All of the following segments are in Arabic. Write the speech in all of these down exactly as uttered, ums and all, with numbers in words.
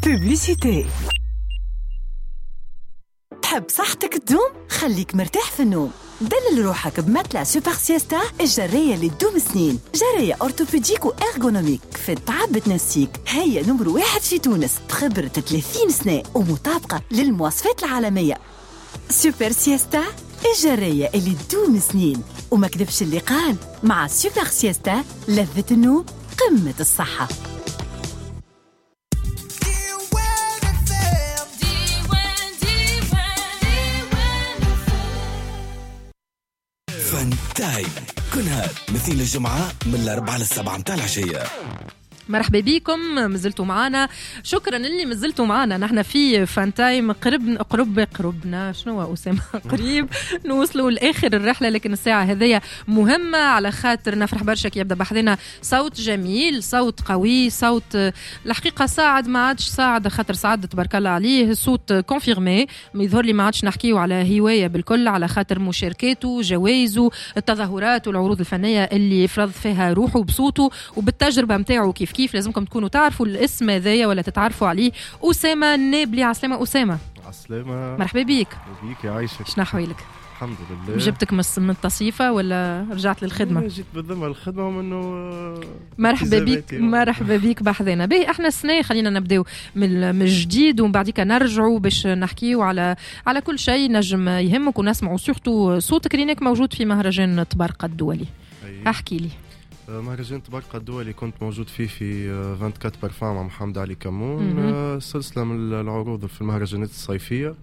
بوبليسيتي. تحب صحتك تدوم؟ خليك مرتاح في النوم. دلل روحك بمتلة سوبر سيستا الجرية اللي تدوم سنين. جرية أورتوبيديك وإرغونوميك في التعب بتنسيك. هي نمر واحد في تونس بخبرة ثلاثين سنة ومطابقة للمواصفات العالمية. سوبر سيستا الجرية اللي تدوم سنين. وما كذبش اللي قال، مع سوبر سيستا لذة النوم قمة الصحة. فان تايم كلها مثل الجمعة من الأربعة للسبعة متاع العشية. مرحبا بكم، مازلتوا معنا. شكرا اللي مازلتوا معنا. نحن في فان تايم قرب قرب قربنا شنو أسامة قريب نوصلوا لآخر الرحلة، لكن الساعة هذه مهمة على خاطر نفرح برشا كي يبدأ بحثنا صوت جميل، صوت قوي، صوت الحقيقة صاعد ما عادش صاعد خاطر صعد تبارك الله عليه، صوت كونفيرمي. يظهر لي ما عادش نحكيه على هواية بالكل على خاطر مشاركاته، جوائزه، التظاهرات والعروض الفنية اللي فرض فيها روحه بصوته وبالتجربة متاعه. كيف كيف لازمكم تكونوا تعرفوا الاسم هذايا ولا تتعرفوا عليه. أسامة النابلي. عسلامة أسامة. عسلامة. مرحبا بيك. بيك يا عايشة. شنو أحوالك؟ الحمد لله. جبتك من التصيفة ولا رجعت للخدمة؟ جيت بالذمة الخدمة ومنه مرحبا بيك. مرحبا بيك بحذنا. باهي احنا السنة خلينا نبداو من الجديد ومن بعديك نرجعوا باش نحكيو على على كل شيء نجم يهمك ونسمعوا سورتو صوتك لينك موجود في مهرجان تبارقة الدولي. أيه. احكي لي. مهرجان تبارقة الدولي كنت موجود فيه في أربعة وعشرين برفان مع محمد علي كمون، سلسلة من العروض في المهرجانات الصيفية.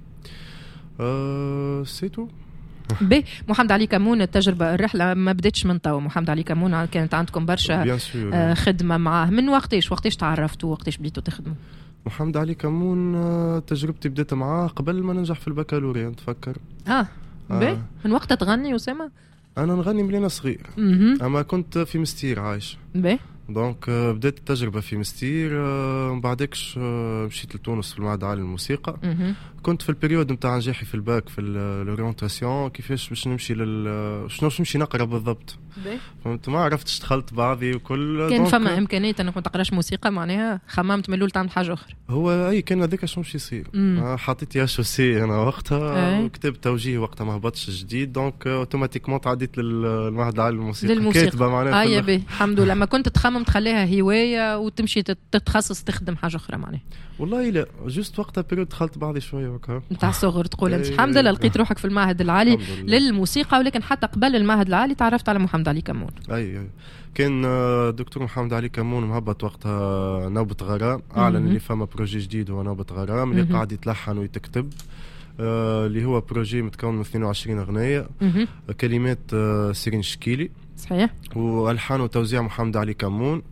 أه سيتو. بي محمد علي كمون، التجربة الرحلة ما بدتش من توا. محمد علي كمون كانت عندكم برشا آه خدمة معاه. من وقتاش وقتاش تعرفتوا وقتاش بديتوا تخدموا؟ محمد علي كمون آه تجربتي بديت معاه قبل ما ننجح في البكالوريا نتفكر. اه بي آه. من وقتها تغني أسامة؟ أنا نغني ملينا صغير، أما كنت في مستير عايش. بي دونك بدأت التجربة في مستير، من بعدكش مشيت لتونس في المعهد العالي للموسيقى. كنت في البريود نتاع نجاحي في الباك في الاورينتاسيون كيفاش باش نمشي لل شنو باش نمشي نقرا بالضبط. فهمت ما عرفتش دخلت بعضي وكل كان فما امكانيه انك ما تقراش موسيقى معناها خممت من الاول تعمل حاجه اخرى. هو اي كان هذاك شنو باش يصير. حطيت يا شوسي انا وقتها وكتبت توجيه وقتها ما هبطش جديد، دونك اوتوماتيكمون تعديت للمعهد العالي للموسيقى كاتبه معناها. اي بي الحمد لله. ما كنت تخمم تخليها هوايه وتمشي تتخصص تخدم حاجه اخرى معناها؟ والله لا، جوست وقتها بيريود دخلت بعضي شويه وكا نتاع صغر تقول انت. الحمد لله لقيت روحك في المعهد العالي للموسيقى، ولكن حتى قبل المعهد العالي تعرفت على محمد علي كمون. اي اي كان دكتور محمد علي كمون مهبط وقتها نوبة غرام، اعلن اللي فما بروجي جديد هو نوبة غرام اللي قاعد يتلحن ويتكتب، آه اللي هو بروجي متكون من اثنين وعشرين اغنيه، كلمات آه سيرين شكيلي صحيح، والحان وتوزيع محمد علي كمون.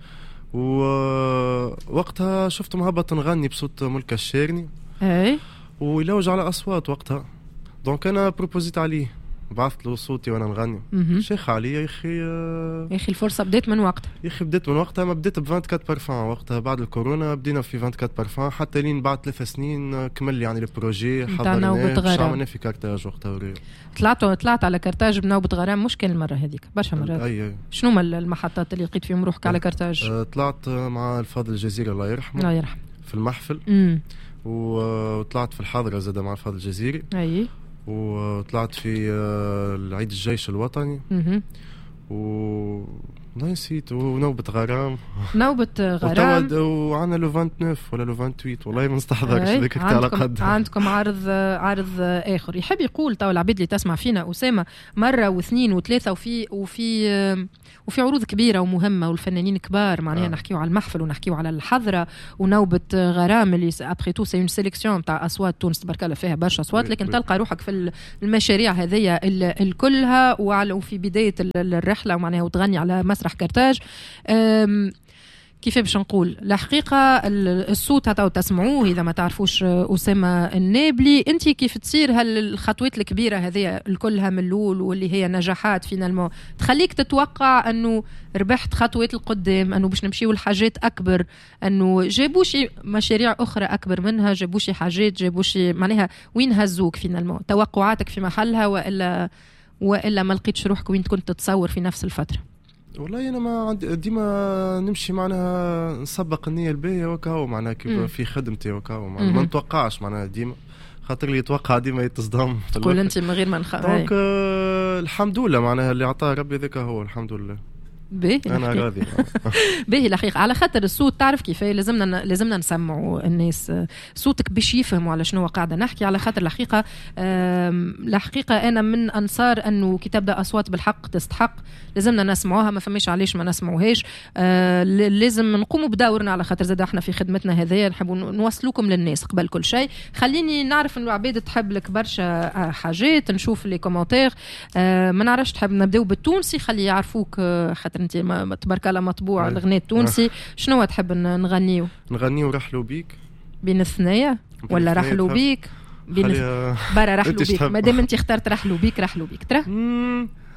ووقتها شفت مهبط نغني بصوت ملكة الشيرني اي ويلوج على اصوات وقتها، دونك انا بروبوزيت عليه، بعثت له صوتي وانا نغني. شيخ علي يا اخي يا اخي الفرصه بديت من وقتها. يا اخي بديت من وقتها، ما بديت ب أربعة وعشرين برفان وقتها بعد الكورونا، بدينا في أربعة وعشرين برفان حتى لين بعد ثلاث سنين كمل يعني البروجي حضرناه عملنا في كارتاج وقتها وريو. طلعتوا طلعت على كارتاج بنوبة غرام، مش كان المره هذيك برشا مرات. أي. شنو ما المحطات اللي لقيت فيهم روحك على كارتاج؟ أه طلعت مع الفاضل الجزيري الله يرحمه الله يرحمه في المحفل. امم وطلعت في الحاضره زاد مع الفاضل الجزيري. اي وطلعت في العيد الجيش الوطني. اها و ما نسيت ونوبة غرام. نوبة غرام وعنا لو تسعة وعشرين ولا لو ثمانية وعشرين والله ما نستحضرش ذيك على قد. عندكم عرض عرض اخر يحب يقول تو العبيد اللي تسمع فينا أسامة مرة واثنين وثلاثة وفي وفي وفي عروض كبيرة ومهمة والفنانين كبار معناها. آه. نحكيو على المحفل ونحكيو على الحضرة ونوبة غرام اللي ابخي تو سي اون سيليكسيون تاع اصوات تونس تبارك الله فيها برشا اصوات، لكن تلقى روحك في المشاريع هذيا الكلها وعلى وفي بداية الرحلة معناها وتغني على مسرح كارتاج. كيف باش نقول الحقيقة الصوت هذا تسمعوه إذا ما تعرفوش أسامة النابلي. أنت كيف تصير هالخطوات الكبيرة هذه الكلها من الأول واللي هي نجاحات فينالمو تخليك تتوقع أنه ربحت خطوات القدام، أنه باش نمشيو لحاجات أكبر، أنه جابوا شي مشاريع أخرى أكبر منها، جابوا شي حاجات، جابوا شي معناها وين هزوك فينالمو؟ توقعاتك في محلها وإلا وإلا ما لقيتش روحك وين كنت تتصور في نفس الفترة؟ والله انا ما عندي ديما نمشي معناها نسبق النيه الباهيه وكاو معناها كيف في خدمتي وكاو ما نتوقعش معناها ديما خاطر اللي يتوقع ديما يتصدم تقول انت من غير ما نخاف دونك آه الحمد لله معناها اللي عطاه ربي ذاك هو الحمد لله باهي انا راضي باهي الحقيقه على خاطر الصوت تعرف كيف لازمنا لازمنا نسمعوا الناس صوتك باش يفهموا على شنو قاعده نحكي على خاطر الحقيقه الحقيقه انا من انصار انه كي تبدا اصوات بالحق تستحق لازمنا نسمعوها ما فماش علاش ما نسمعوهاش لازم نقوموا بدورنا على خاطر زاد احنا في خدمتنا هذه نحبوا نوصلوكم للناس قبل كل شيء خليني نعرف انه العباد تحب لك برشا حاجات نشوف لي كومنتير ما نعرفش تحب نبداو بالتونسي خلي يعرفوك خاطر انت ما تبارك الله مطبوع الغناء التونسي شنو تحب نغنيو نغنيو رحلوا بيك بين الثنايا ولا رحلوا بيك بين برا رحلوا بيك ما دام انت اخترت رحلوا بيك رحلوا بيك ترى